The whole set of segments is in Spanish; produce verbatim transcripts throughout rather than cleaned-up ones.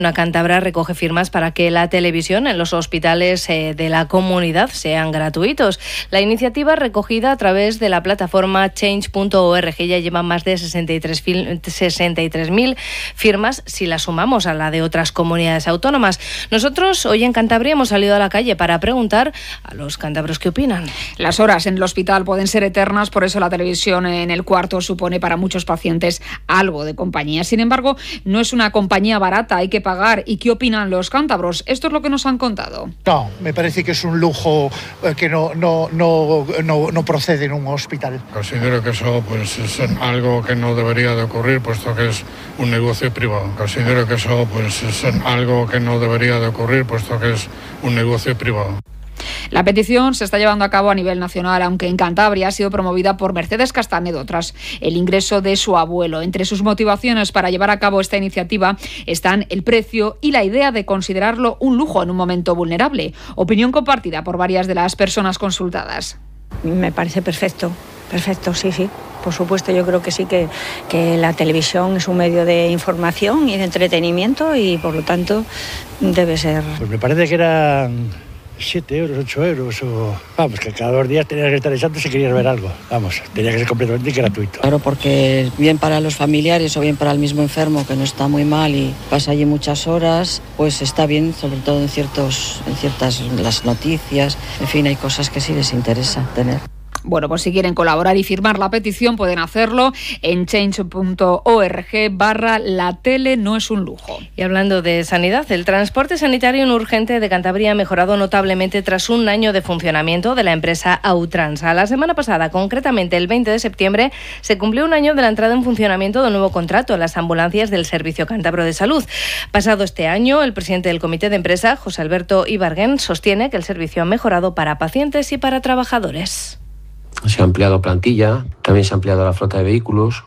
Una cántabra recoge firmas para que la televisión en los hospitales eh, de la comunidad sean gratuitos. La iniciativa, recogida a través de la plataforma change punto org, ya lleva más de sesenta y tres mil firmas si la sumamos a la de otras comunidades autónomas. Nosotros hoy en Cantabria hemos salido a la calle para preguntar a los cántabros qué opinan. Las horas en el hospital pueden ser eternas, por eso la televisión en el cuarto supone para muchos pacientes algo de compañía. Sin embargo, no es una compañía barata, hay que pagar. ¿Y qué opinan los cántabros? Esto es lo que nos han contado. No, me parece que es un lujo que no, no, no, no, no procede en un hospital. Considero que eso pues, es algo que no debería de ocurrir, puesto que es un negocio privado. Considero que eso pues, es algo que no debería de ocurrir, puesto que es un negocio privado. La petición se está llevando a cabo a nivel nacional, aunque en Cantabria ha sido promovida por Mercedes Castanedo tras el ingreso de su abuelo. Entre sus motivaciones para llevar a cabo esta iniciativa están el precio y la idea de considerarlo un lujo en un momento vulnerable. Opinión compartida por varias de las personas consultadas. Me parece perfecto, perfecto, sí, sí. Por supuesto, yo creo que sí, que, que la televisión es un medio de información y de entretenimiento y, por lo tanto, debe ser... Pues me parece que eran siete euros, ocho euros, o... Vamos, que cada dos días tenías que estar echando si querías ver algo. Vamos, tenía que ser completamente gratuito. Claro, porque bien para los familiares o bien para el mismo enfermo que no está muy mal y pasa allí muchas horas, pues está bien, sobre todo en ciertos, en ciertas las noticias. En fin, hay cosas que sí les interesa tener. Bueno, pues si quieren colaborar y firmar la petición pueden hacerlo en change punto org barra la tele no es un lujo. Y hablando de sanidad, el transporte sanitario no urgente de Cantabria ha mejorado notablemente tras un año de funcionamiento de la empresa Autransa. La semana pasada, concretamente el veinte de septiembre, se cumplió un año de la entrada en funcionamiento del nuevo contrato en las ambulancias del Servicio Cántabro de Salud. Pasado este año, el presidente del comité de empresa, José Alberto Ibarguén, sostiene que el servicio ha mejorado para pacientes y para trabajadores. Se ha ampliado plantilla, también se ha ampliado la flota de vehículos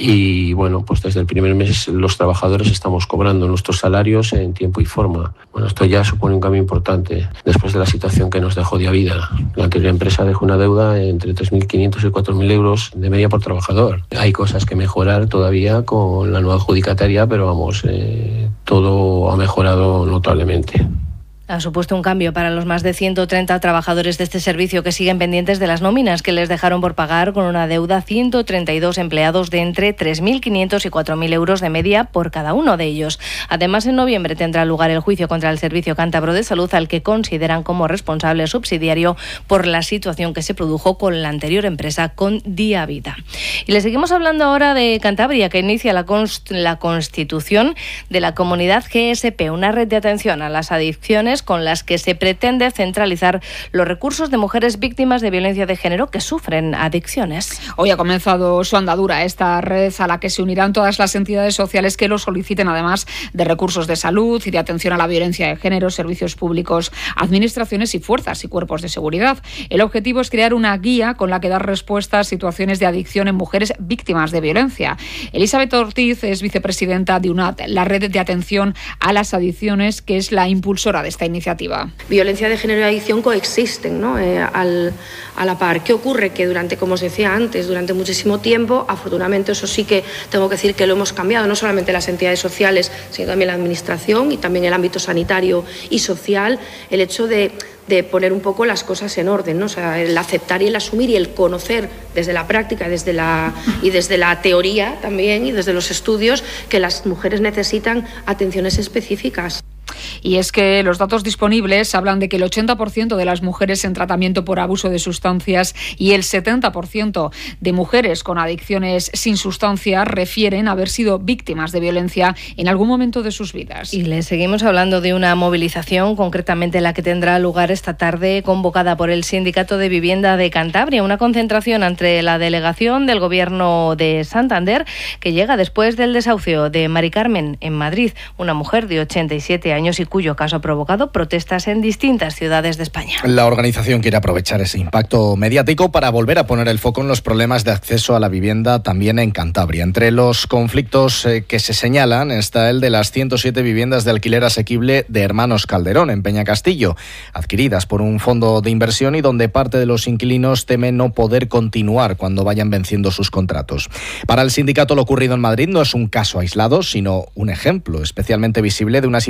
y bueno, pues desde el primer mes los trabajadores estamos cobrando nuestros salarios en tiempo y forma. Bueno, esto ya supone un cambio importante después de la situación que nos dejó de vida. La anterior empresa dejó una deuda entre tres mil quinientos y cuatro mil euros de media por trabajador. Hay cosas que mejorar todavía con la nueva adjudicataria, pero vamos, eh, todo ha mejorado notablemente. Ha supuesto un cambio para los más de ciento treinta trabajadores de este servicio que siguen pendientes de las nóminas que les dejaron por pagar, con una deuda ciento treinta y dos empleados de entre tres mil quinientos y cuatro mil euros de media por cada uno de ellos. Además, en noviembre tendrá lugar el juicio contra el Servicio Cántabro de Salud, al que consideran como responsable subsidiario por la situación que se produjo con la anterior empresa, con Día Vida. Y le seguimos hablando ahora de Cantabria, que inicia la, const- la constitución de la comunidad G S P, una red de atención a las adicciones con las que se pretende centralizar los recursos de mujeres víctimas de violencia de género que sufren adicciones. Hoy ha comenzado su andadura esta red, a la que se unirán todas las entidades sociales que lo soliciten, además de recursos de salud y de atención a la violencia de género, servicios públicos, administraciones y fuerzas y cuerpos de seguridad. El objetivo es crear una guía con la que dar respuesta a situaciones de adicción en mujeres víctimas de violencia. Elizabeth Ortiz es vicepresidenta de UNAD, la red de atención a las adicciones, que es la impulsora de esta iniciativa. Violencia de género y adicción coexisten, ¿no? eh, al, a la par. ¿Qué ocurre? Que durante, como os decía antes, durante muchísimo tiempo, afortunadamente eso sí que tengo que decir que lo hemos cambiado, no solamente las entidades sociales, sino también la administración y también el ámbito sanitario y social, el hecho de de poner un poco las cosas en orden, ¿no? O sea, el aceptar y el asumir y el conocer desde la práctica desde la, y desde la teoría también y desde los estudios que las mujeres necesitan atenciones específicas. Y es que los datos disponibles hablan de que el ochenta por ciento de las mujeres en tratamiento por abuso de sustancias y el setenta por ciento de mujeres con adicciones sin sustancia refieren haber sido víctimas de violencia en algún momento de sus vidas. Y le seguimos hablando de una movilización, concretamente la que tendrá lugar esta tarde, convocada por el Sindicato de Vivienda de Cantabria, una concentración entre la delegación del Gobierno de Santander, que llega después del desahucio de Mari Carmen en Madrid, una mujer de ochenta y siete años y cuyo caso ha provocado protestas en distintas ciudades de España. La organización quiere aprovechar ese impacto mediático para volver a poner el foco en los problemas de acceso a la vivienda también en Cantabria. Entre los conflictos eh, que se señalan está el de las ciento siete viviendas de alquiler asequible de Hermanos Calderón en Peñacastillo, adquiridas por un fondo de inversión y donde parte de los inquilinos temen no poder continuar cuando vayan venciendo sus contratos. Para el sindicato, lo ocurrido en Madrid no es un caso aislado, sino un ejemplo especialmente visible de una situación